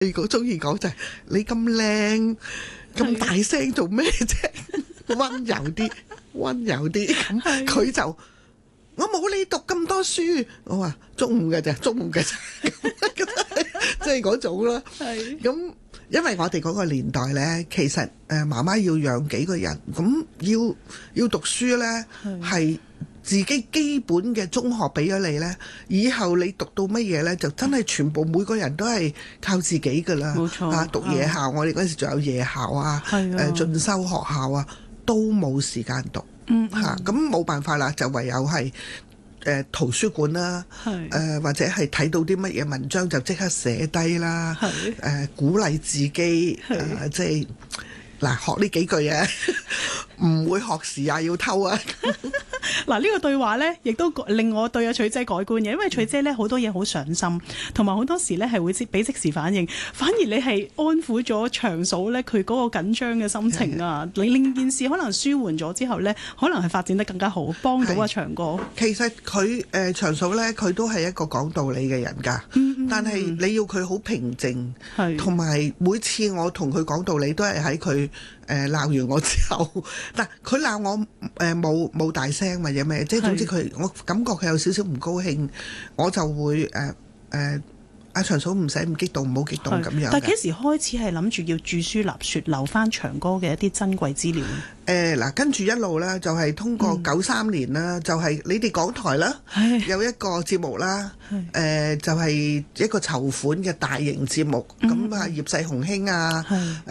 如果中意講就係你咁靚咁大聲做咩啫？温柔啲，温柔啲。咁佢就我冇你讀咁多書，我話中午嘅咋，中午嘅咋，即係嗰種啦。咁因為我哋嗰個年代呢，其實媽媽要養幾個人，咁要讀書呢，係自己基本嘅中學俾咗你呢，以後你讀到乜嘢呢，就真係全部每個人都係靠自己噶啦。冇錯啊，讀夜校，我哋嗰陣時仲有夜校啊，進修學校啊，都冇時間讀。咁冇辦法啦，就唯有係圖書館啦，或者係睇到啲乜嘢文章就即刻寫低啦，鼓勵自己，即係嗱學呢幾句嘢，唔會學時啊，要偷啊！ 嗱，呢個對話呢，亦都令我對阿翠姐改觀嘅，因為翠姐呢好多嘢好上心，同埋好多時呢係會俾即時反應，反而你係安撫咗長嫂呢，佢嗰個緊張嘅心情啊，令件事可能舒緩咗之後呢，可能係發展得更加好，幫到阿長哥。其實佢長嫂呢，佢都係一個講道理嘅人㗎，但係你要佢好平靜，同埋每次我同佢講道理都係喺佢鬧完我之後，嗱佢鬧我冇大聲或者咩，即係總之我感覺佢有少少唔高興，我就會阿長嫂唔使咁激動，唔好激動咁樣。但係幾時開始係諗住要著書立說，留翻長哥嘅一啲珍貴資料？嗱，跟住一路咧，就係通過93年啦，就係你哋港台啦，有一個節目啦，就係一個籌款嘅大型節目，咁啊葉世雄兄啊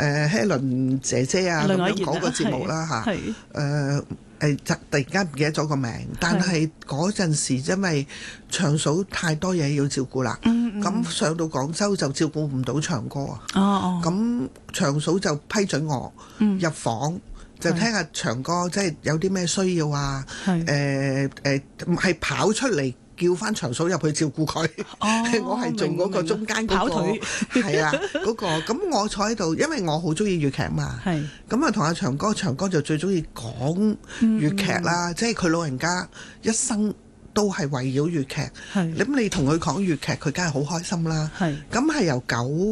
，Helen 姐姐啊咁樣嗰個節目啦嚇，突然間唔記得咗個名，但係嗰陣時因為長嫂太多嘢要照顧啦，咁上到廣州就照顧唔到長哥啊，咁長嫂就批准我入房。就聽下長哥即係有啲咩需要啊，係跑出嚟叫翻長嫂入去照顧佢，我係做嗰個中間嗰個，係啊嗰個。咁我坐喺度，因為我好中意粵劇嘛，咁啊同阿長哥就最中意講粵劇啦，即係佢老人家一生都係圍繞粵劇，咁你同佢講粵劇，佢梗係好開心啦。咁係由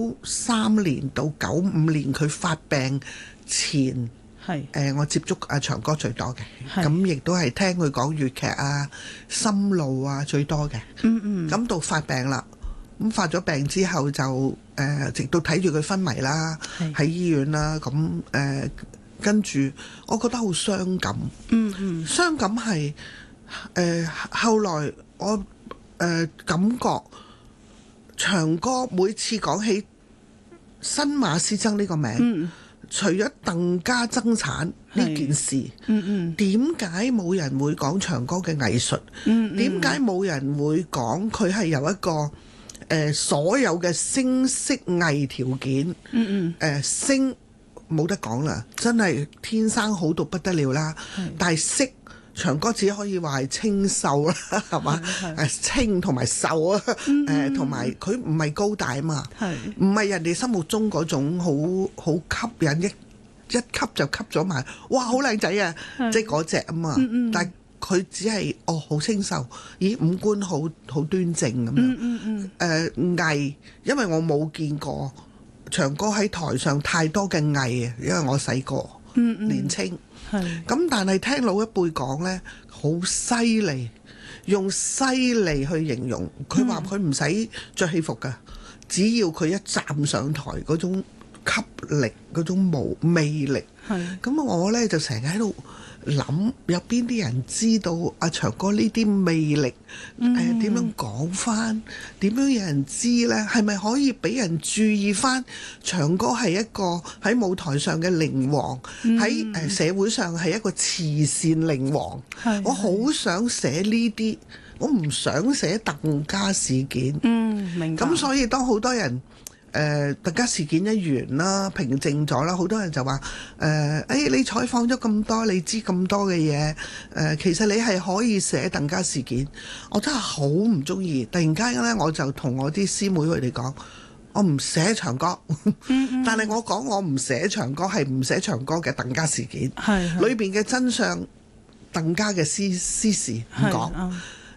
93年到95年佢發病前。我接觸阿長哥最多嘅，咁亦都係聽佢講粵劇啊、心路啊最多嘅。咁到發病啦，咁發咗病之後就直到睇住佢昏迷啦，喺醫院啦，咁跟住我覺得好傷感。傷感係後來我感覺長哥每次講起新馬師曾呢個名。除咗鄧家爭產呢件事，點解冇人會講長哥嘅藝術？點解冇人會講佢係有一個所有嘅聲色藝條件？聲冇得講啦，真係天生好到不得了啦。但係色長哥只可以話係清秀啦，係嘛？清同埋秀啊，同埋佢唔係高大啊嘛，唔係人哋心目中嗰種好吸引，一吸就吸咗埋，哇好靚仔啊，即係嗰隻啊嘛。但係佢只係好清秀，咦五官好端正咁樣。藝，因為我冇見過長哥喺台上太多嘅藝啊，因為我細個年青。咁但係聽老一輩講呢，好犀利，用犀利去形容。佢話佢唔使着戲服㗎，只要佢一站上台嗰種吸力、嗰種魅力。咁我呢就成日喺度諗，有邊啲人知道阿長哥呢啲魅力？點樣講翻？點樣有人知呢？係咪可以俾人注意翻？長哥係一個喺舞台上嘅靈王，喺社會上係一個慈善靈王。我好想寫呢啲，我唔想寫鄧家事件。明白。咁所以當好多人鄧家事件一完啦，平靜咗啦，好多人就話你採訪咗咁多，你知咁多嘅嘢，其實你係可以寫鄧家事件。我真係好唔中意，突然間咧，我就同我啲師妹佢哋講，我唔寫長歌，但係我講我唔寫長歌係唔寫長歌嘅鄧家事件，裏邊嘅真相，鄧家嘅私事唔講。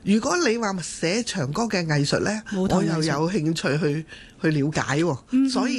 如果你話寫長歌嘅藝術呢，我又有興趣去了解喎，所以